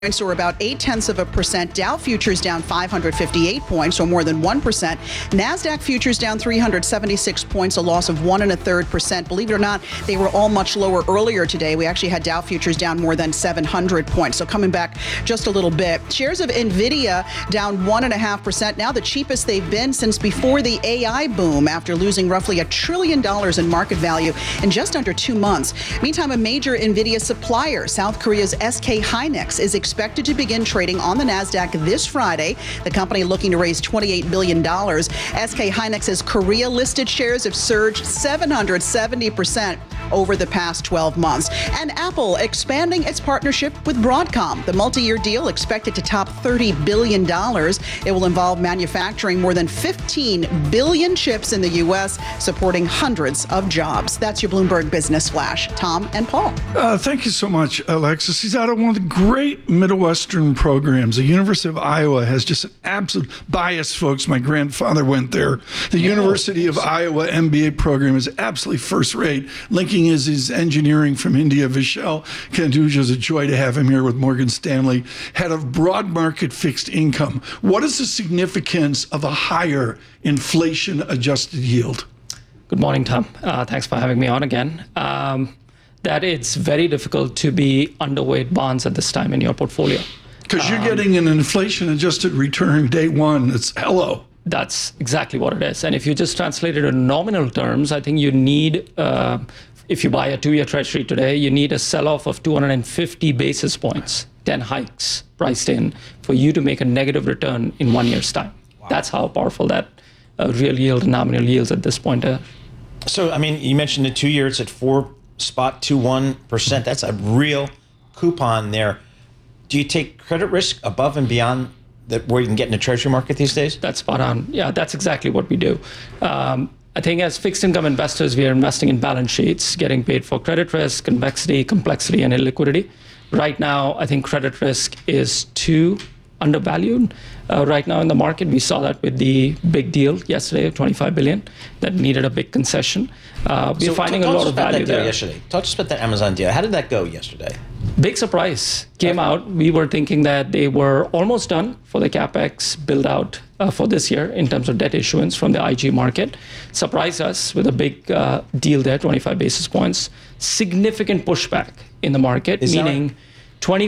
or about 0.8%. Dow futures down 558 points, or more than 1%. NASDAQ futures down 376 points, a loss of 1.33%. Believe it or not, they were all much lower earlier today. We actually had Dow futures down more than 700 points. So coming back just a little bit. Shares of NVIDIA down 1.5%. Now the cheapest they've been since before the AI boom, after losing roughly $1 trillion in market value in just under 2 months. Meantime, a major NVIDIA supplier, South Korea's SK Hynix, is expected to begin trading on the NASDAQ this Friday. The company looking to raise $28 billion. SK Hynix's Korea-listed shares have surged 770% over the past 12 months. And Apple expanding its partnership with Broadcom. The multi-year deal expected to top $30 billion. It will involve manufacturing more than 15 billion chips in the U.S., supporting hundreds of jobs. That's your Bloomberg Business Flash. Tom and Paul. Thank you so much, Alexis. He's out of one of the great Midwestern programs. The University of Iowa has just an absolute bias, folks. My grandfather went there. The University of Iowa MBA program is absolutely first rate. Linking is his engineering from India. Vishal Kanduja, is a joy to have him here with Morgan Stanley, head of broad market fixed income. What is the significance of a higher inflation adjusted yield? Good morning, Tom. Thanks for having me on again. That it's very difficult to be underweight bonds at this time in your portfolio. Because you're getting an inflation-adjusted return day one. It's hello. That's exactly what it is. And if you just translate it in nominal terms, I think you need, if you buy a 2-year treasury today, you need a sell-off of 250 basis points, 10 hikes priced in, for you to make a negative return in 1 year's time. Wow. That's how powerful that real yield and nominal yields at this point are. So, I mean, you mentioned the 2 year, it's at 4.21%. That's a real coupon there. Do you take credit risk above and beyond that where you can get in the treasury market these days? That's spot on. Yeah, that's exactly what we do. I think as fixed income investors, we are investing in balance sheets, getting paid for credit risk, convexity, complexity, and illiquidity. Right now, I think credit risk is too undervalued right now in the market. We saw that with the big deal yesterday of $25 billion that needed a big concession. We're finding a lot of value there. Yesterday. Talk to us about that Amazon deal. How did that go yesterday? Big surprise came out. We were thinking that they were almost done for the CapEx build out for this year in terms of debt issuance from the IG market. Surprised us with a big deal there, 25 basis points. Significant pushback in the market, meaning 20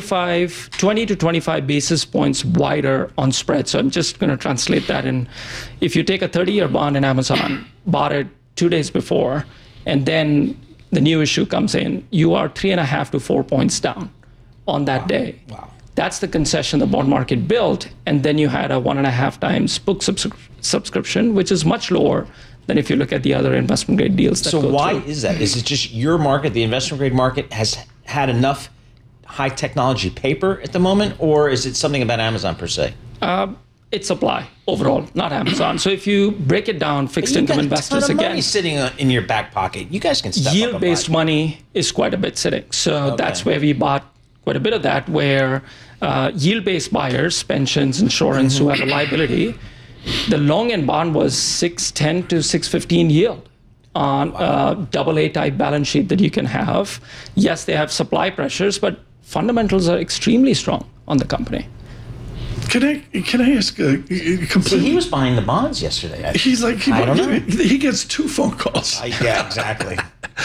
to 25 basis points wider on spread. So I'm just going to translate that in. If you take a 30-year bond in Amazon, bought it 2 days before, and then the new issue comes in, you are 3.5 to 4 points down on that day. Wow. That's the concession the bond market built. And then you had a 1.5 times book subscription, which is much lower than if you look at the other investment grade deals. So why is that? Is it just your market, the investment grade market, has had enough high technology paper at the moment, or is it something about Amazon per se? It's supply overall, not Amazon. So if you break it down, fixed income investors, again, again, money sitting in your back pocket. You guys can step up. Yield-based money is quite a bit sitting. So that's where we bought quite a bit of that, where yield-based buyers, pensions, insurance, who have a liability, the long end bond was 6.10 to 6.15 yield on a AA type balance sheet that you can have. Yes, they have supply pressures, but fundamentals are extremely strong on the company. Can I ask a complete? See, he was buying the bonds yesterday. He's like, he gets 2 phone calls. Yeah, exactly.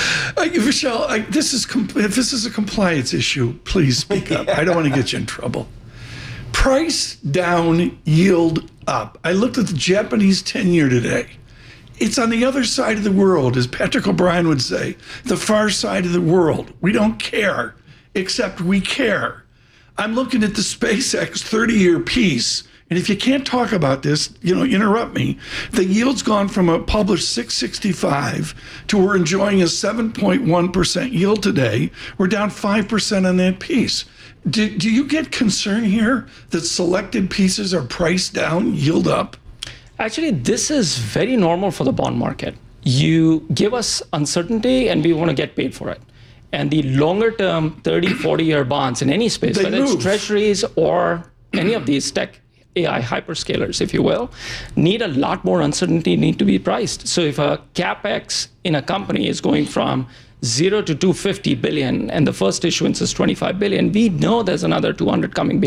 Vishal, if this is a compliance issue, please speak up. I don't want to get you in trouble. Price down, yield up. I looked at the Japanese 10-year today. It's on the other side of the world, as Patrick O'Brien would say, the far side of the world. We don't care, except we care. I'm looking at the SpaceX 30-year piece, and if you can't talk about this, interrupt me. The yield's gone from a published 665 to we're enjoying a 7.1% yield today. We're down 5% on that piece. Do you get concern here that selected pieces are priced down, yield up? Actually, this is very normal for the bond market. You give us uncertainty and we want to get paid for it. And the longer term 30, 40-year bonds in any space, whether it's treasuries or any of these tech AI hyperscalers, if you will, need a lot more uncertainty, need to be priced. So if a CapEx in a company is going from 0 to 250 billion, and the first issuance is 25 billion, we know there's another 200 coming